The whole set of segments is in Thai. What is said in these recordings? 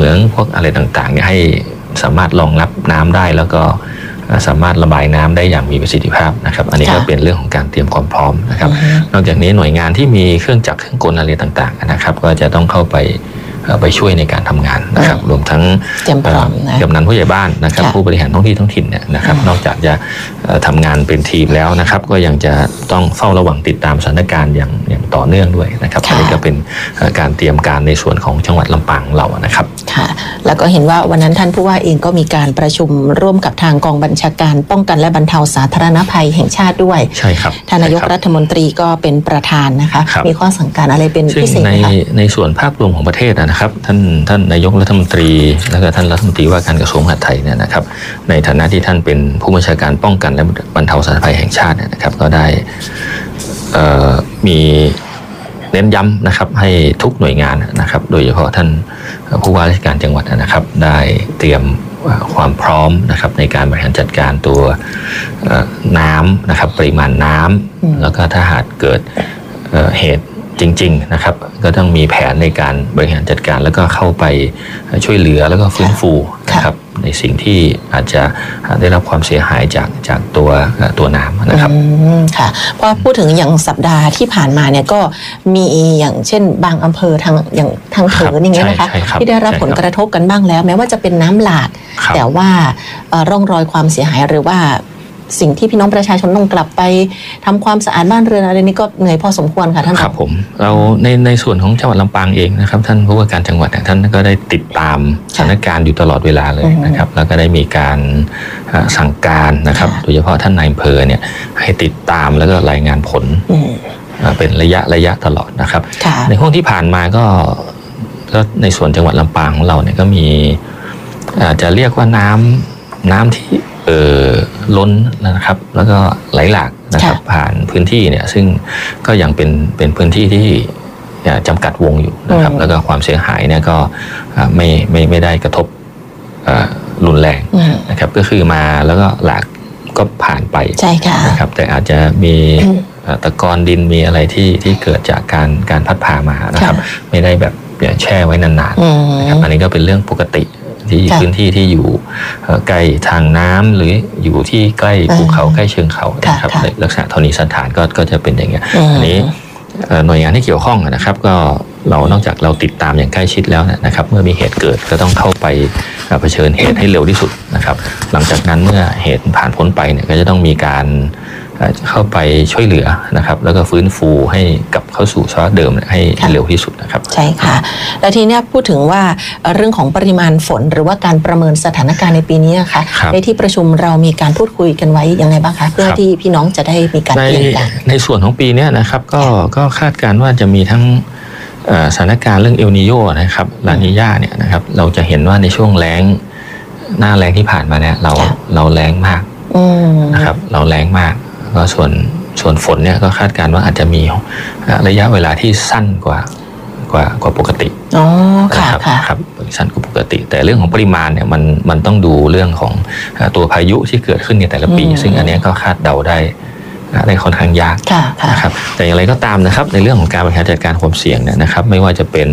มืองพวกอะไรต่างๆเนี่ยให้สามารถรองรับน้ำได้แล้วก็สามารถระบายน้ำได้อย่างมีประสิทธิภาพนะครับอันนี้ก็เป็นเรื่องของการเตรียมความพร้อมนะครับนอกจากนี้หน่วยงานที่มีเครื่องจักรเครื่องกลอะไรต่างๆนะครับก็จะต้องเข้าไปช่วยในการทำงานนะครับรวมทั้งกำนันผู้ใหญ่บ้านนะครับผู้บริหารท้องที่ท้องถิ่นเนี่ยนะครับนอกจากจะทำงานเป็นทีมแล้วนะครับก็ยังจะต้องเฝ้าระวังติดตามสถานการณ์อย่างต่อเนื่องด้วยนะครับอันนี้ก็เป็นการเตรียมการในส่วนของจังหวัดลำปางเรานะครับค่ะแล้วก็เห็นว่าวันนั้นท่านผู้ว่าเองก็มีการประชุมร่วมกับทางกองบัญชาการป้องกันและบรรเทาสาธารณภัยแห่งชาติด้วยใช่ครับท่านนายกรัฐมนตรีก็เป็นประธานนะคะมีข้อสั่งการอะไรเป็นพิเศษไหมคะในส่วนภาพรวมของประเทศนะครับท่านนายกรัฐมนตรีแล้วก็ท่านรัฐมนตรีว่าการกระทรวงมหาดไทยเนี่ยนะครับในฐานะที่ท่านเป็นผู้บัญชาการป้องกันและบรรเทาสาธารณภัยแห่งชาติเนี่ยนะครับก็ได้มีเน้นย้ำนะครับให้ทุกหน่วยงานนะครับโดยเฉพาะท่านผู้ว่าราชการจังหวัดนะครับได้เตรียมความพร้อมนะครับในการบริหารจัดการตัวน้ำนะครับปริมาณน้ำแล้วก็ถ้าหากเกิดเหตุจริงๆนะครับก็ต้องมีแผนในการบริหารจัดการแล้วก็เข้าไปช่วยเหลือแล้วก็ฟื้นฟูนะครับในสิ่งที่อาจจะได้รับความเสียหายจากตัวน้ำนะครับค่ะพอพูดถึงอย่างสัปดาห์ที่ผ่านมาเนี่ยก็มีอย่างเช่นบางอำเภออย่างทางเถินอย่างเงี้ยนะคะที่ได้รับผลกระทบกันบ้างแล้วแม้ว่าจะเป็นน้ำหลากแต่ว่าร่องรอยความเสียหายหรือว่าสิ่งที่พี่น้องประชาชนต้องกลับไปทำความสะอาดบ้านเรือนอะไรนี้ก็เหนื่อยพอสมควรค่ะท่านครับผมเราในส่วนของจังหวัดลำปางเองนะครับท่านผู้ว่าการจังหวัดท่านก็ได้ติดตามสถานการณ์อยู่ตลอดเวลาเลยนะครับแล้วก็ได้มีการสั่งการนะครับโดยเฉพาะท่านนายอำเภอเนี่ยให้ติดตามแล้วก็รายงานผลเป็นระยะตลอดนะครับในห้วงที่ผ่านมาก็ในส่วนจังหวัดลำปางของเราเนี่ยก็มีจะเรียกว่าน้ำที่ล้นนะครับแล้วก็ไหลหลากนะครับผ่านพื้นที่เนี่ยซึ่งก็ยังเป็นพื้นที่ที่จำกัดวงอยู่นะครับแล้วก็ความเสียหายเนี่ยก็ไม่ได้กระทบรุนแรงนะครับก็คือมาแล้วก็หลากก็ผ่านไปนะครับแต่อาจจะมีตะกอนดินมีอะไรที่เกิดจากการพัดพามานะครับไม่ได้แบบแช่ไว้นานๆนะครับอันนี้ก็เป็นเรื่องปกติที่พื้นที่ที่อยู่ใกล้ทางน้ำหรืออยู่ที่ใกล้ภูเขาใกล้เชิงเขานะครับในลักษณะธรณีสถานก็จะเป็นอย่างเงี้ยอันนี้หน่วยงานที่เกี่ยวข้องนะครับก็เรานอกจากเราติดตามอย่างใกล้ชิดแล้วนะครับเมื่อมีเหตุเกิดก็ต้องเข้าไปเผชิญเหตุให้เร็วที่สุดนะครับหลังจากนั้นเมื่อเหตุผ่านพ้นไปเนี่ยก็จะต้องมีการเข้าไปช่วยเหลือนะครับแล้วก็ฟื้นฟูให้กลับเข้าสู่สภาพเดิมให้เร็วที่สุดนะครับใช่ค่ะแล้วทีนี้พูดถึงว่าเรื่องของปริมาณฝนหรือว่าการประเมินสถานการณ์ในปีนี้นะคะในที่ประชุมเรามีการพูดคุยกันไว้ยังไงบ้างคะเพื่อที่พี่น้องจะได้มีการเตรียมการในส่วนของปีนี้นะครับก็คาดการณ์ว่าจะมีทั้งสถานการณ์เรื่องเอลนีโญนะครับลานีญาเนี่ยนะครับเราจะเห็นว่าในช่วงแล้งหน้าแล้งที่ผ่านมาเนี่ยเราแล้งมากนะครับเราแล้งมากก็ส่วนฝนเนี่ยก็คาดการณ์ว่าอาจจะมีระยะเวลาที่สั้นกว่าปกติครับสั้นกว่าปกติแต่เรื่องของปริมาณเนี่ยมันต้องดูเรื่องของตัวพายุที่เกิดขึ้นในแต่ละปีซึ่งอันนี้ก็คาดเดาได้ค่อนข้างยากนะครับแต่อย่างไรก็ตามนะครับในเรื่องของการบริหารจัดการความเสี่ยงเนี่ยนะครับไม่ว่าจะเป็น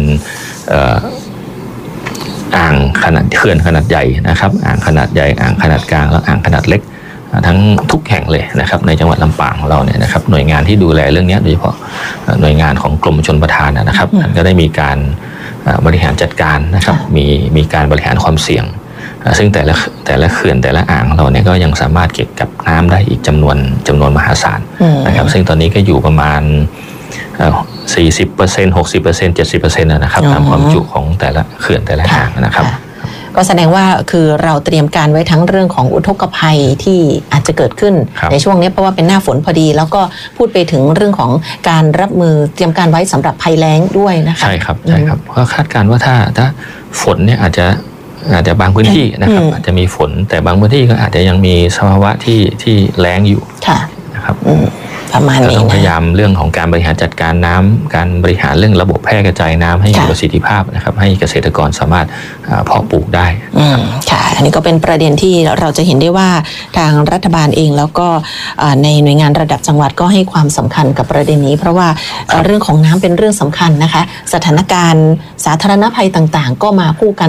อ่างขนาดเขื่อนขนาดใหญ่นะครับอ่างขนาดใหญ่อ่างขนาดกลางและอ่างขนาดเล็กทั้งทุกแห่งเลยนะครับในจังหวัดลำปางของเราเนี่ยนะครับหน่วยงานที่ดูแลเรื่องนี้โดยเฉพาะหน่วยงานของกรมชลประทานนะครับก็ได้มีการบริหารจัดการนะครับมีการบริหารความเสี่ยงซึ่งแต่ละเขื่อนแต่ละอ่างเราเนี่ยก็ยังสามารถเก็บกับน้ำได้อีกจำนวนมหาศาลนะครับซึ่งตอนนี้ก็อยู่ประมาณ40% 60% 70% นะครับตามความจุของแต่ละเขื่อนแต่ละอ่างนะครับก็แสดงว่าคือเราเตรียมการไว้ทั้งเรื่องของอุทกภัยที่อาจจะเกิดขึ้นในช่วงนี้เพราะว่าเป็นหน้าฝนพอดีแล้วก็พูดไปถึงเรื่องของการรับมือเตรียมการไว้สำหรับภัยแล้งด้วยนะคะใช่ครับก็คาดการณ์ว่าถ้าฝนเนี่ยอาจจะบางพื้นที่นะครับอาจจะมีฝนแต่บางพื้นที่ก็อาจจะยังมีสภาวะที่แล้งอยู่นะครับประมาณนี้ต้องพยายามเรื่องของการบริหารจัดการน้ำการบริหารเรื่องระบบแพร่กระจายน้ำให้มีประสิทธิภาพนะครับให้เกษตรกรสามารถเพาะปลูกได้ค่ะอันนี้ก็เป็นประเด็นที่เราจะเห็นได้ว่าทางรัฐบาลเองแล้วก็ในหน่วยงานระดับจังหวัดก็ให้ความสำคัญกับประเด็นนี้เพราะว่าเรื่องของน้ำเป็นเรื่องสำคัญนะคะสถานการณ์สาธารณภัยต่างๆก็มาคู่กัน